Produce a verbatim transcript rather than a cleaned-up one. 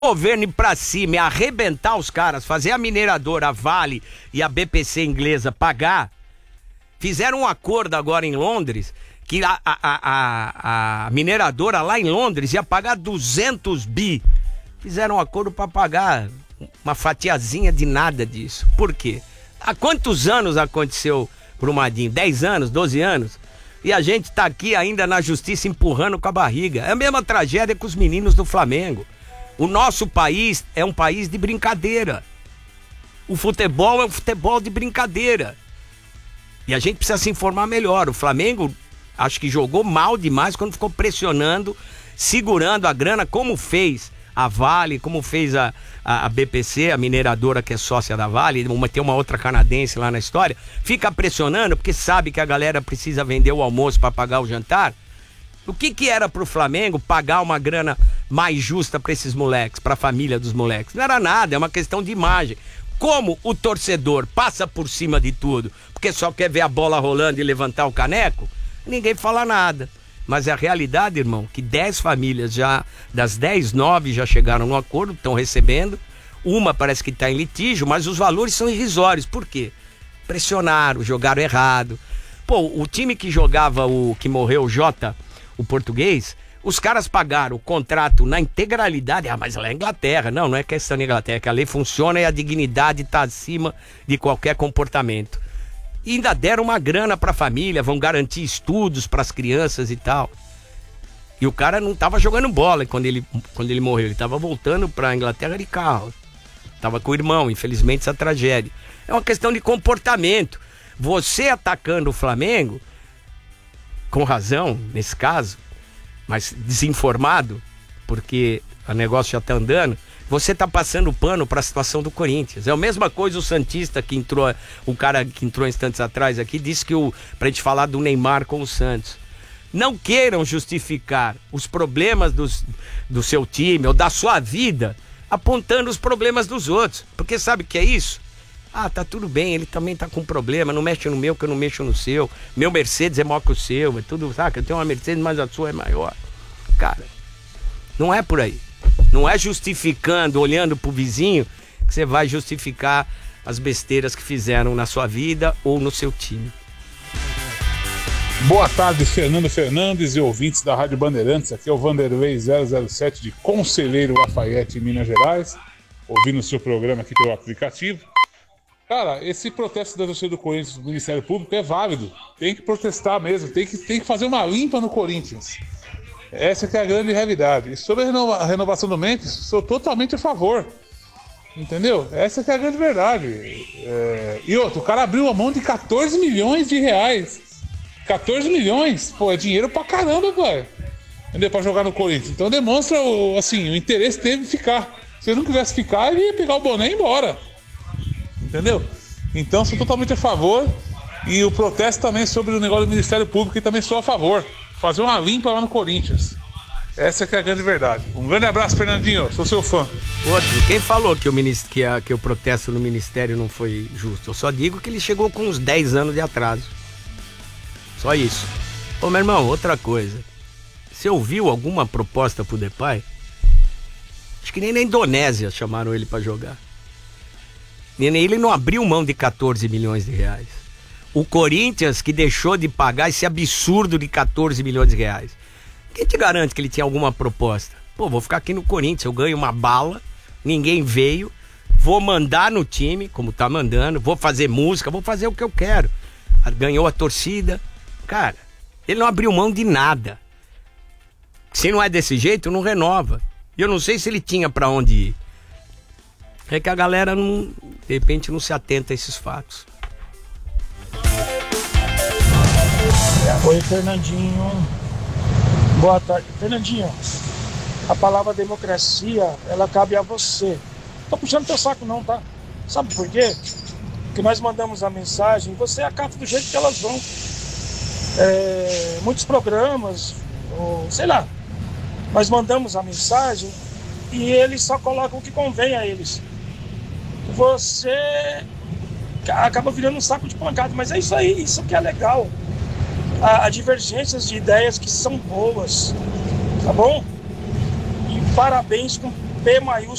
governo ir pra cima e arrebentar os caras, fazer a mineradora, a Vale e a B P C inglesa pagar, fizeram um acordo agora em Londres, que a, a, a, a mineradora lá em Londres ia pagar duzentos bi. Fizeram um acordo para pagar uma fatiazinha de nada disso. Por quê? Há quantos anos aconteceu, Brumadinho? dez anos, doze anos? E a gente tá aqui ainda na justiça empurrando com a barriga. É a mesma tragédia com os meninos do Flamengo. O nosso país é um país de brincadeira. O futebol é um futebol de brincadeira. E a gente precisa se informar melhor. O Flamengo, acho que jogou mal demais quando ficou pressionando, segurando a grana, como fez a Vale, como fez a, a, a B P C, a mineradora que é sócia da Vale, uma, tem uma outra canadense lá na história, fica pressionando porque sabe que a galera precisa vender o almoço para pagar o jantar. O que que era pro Flamengo pagar uma grana mais justa para esses moleques, pra família dos moleques? Não era nada, é uma questão de imagem. Como o torcedor passa por cima de tudo, porque só quer ver a bola rolando e levantar o caneco, ninguém fala nada. Mas é a realidade, irmão, que dez famílias já, das dez, nove já chegaram no acordo, estão recebendo. Uma parece que está em litígio, mas os valores são irrisórios. Por quê? Pressionaram, jogaram errado. Pô, o time que jogava, o que morreu, o Jota, o português, os caras pagaram o contrato na integralidade. Ah, mas lá é Inglaterra. Não, não é questão de Inglaterra, é que a lei funciona e a dignidade está acima de qualquer comportamento. E ainda deram uma grana pra família, vão garantir estudos pras crianças e tal. E o cara não tava jogando bola quando ele, quando ele morreu, ele tava voltando pra Inglaterra de carro. Tava com o irmão, infelizmente, essa tragédia. É uma questão de comportamento. Você atacando o Flamengo, com razão, nesse caso, mas desinformado, porque o negócio já tá andando, você tá passando pano para a situação do Corinthians. É a mesma coisa o santista que entrou, o cara que entrou instantes atrás aqui, disse que o, pra gente falar do Neymar com o Santos. Não queiram justificar os problemas dos, do seu time ou da sua vida apontando os problemas dos outros. Porque sabe o que é isso? Ah, tá tudo bem, ele também tá com problema, não mexe no meu que eu não mexo no seu. Meu Mercedes é maior que o seu, é tudo, sabe? Eu tenho uma Mercedes, mas a sua é maior. Cara, não é por aí. Não é justificando, olhando pro vizinho, que você vai justificar as besteiras que fizeram na sua vida ou no seu time. Boa tarde, Fernando Fernandes e ouvintes da Rádio Bandeirantes. Aqui é o Vanderlei zero zero sete de Conselheiro Lafayette, em Minas Gerais, ouvindo o seu programa aqui pelo aplicativo. Cara, esse protesto da torcida do Corinthians do Ministério Público é válido. Tem que protestar mesmo, tem que, tem que fazer uma limpa no Corinthians. Essa que é a grande realidade. E sobre a, renova, a renovação do Memphis, sou totalmente a favor. Entendeu? Essa que é a grande verdade. É... E outro, o cara abriu a mão de catorze milhões de reais. catorze milhões? Pô, é dinheiro pra caramba, pai. Entendeu? Pra jogar no Corinthians. Então demonstra, o, assim, o interesse dele de ficar. Se ele não quisesse ficar, ele ia pegar o boné e ir embora. Entendeu? Então sou totalmente a favor. E o protesto também sobre o negócio do Ministério Público, e também sou a favor. Fazer uma limpa lá no Corinthians. Essa que é a grande verdade. Um grande abraço, Fernandinho. Sou seu fã. Outro, quem falou que o, minist... que, a... que o protesto no Ministério não foi justo? Eu só digo que ele chegou com uns dez anos de atraso. Só isso. Ô, meu irmão, outra coisa. Você ouviu alguma proposta pro Depay? Acho que nem na Indonésia chamaram ele pra jogar. Nem ele não abriu mão de catorze milhões de reais. O Corinthians que deixou de pagar esse absurdo de catorze milhões de reais. Quem te garante que ele tinha alguma proposta? Pô, vou ficar aqui no Corinthians, eu ganho uma bala, ninguém veio, vou mandar no time, como tá mandando, vou fazer música, vou fazer o que eu quero. Ganhou a torcida. Cara, ele não abriu mão de nada. Se não é desse jeito, não renova. E eu não sei se ele tinha pra onde ir. É que a galera, não, de repente, não se atenta a esses fatos. Oi, Fernandinho. Boa tarde. Fernandinho, a palavra democracia, ela cabe a você. Não tô puxando teu saco não, tá? Sabe por quê? Porque nós mandamos a mensagem, você acata do jeito que elas vão. É, muitos programas, ou, sei lá, nós mandamos a mensagem e eles só colocam o que convém a eles. Você acaba virando um saco de pancada, mas é isso aí, isso que é legal. Há divergências de ideias que são boas, tá bom? E parabéns com, P maiúsculo.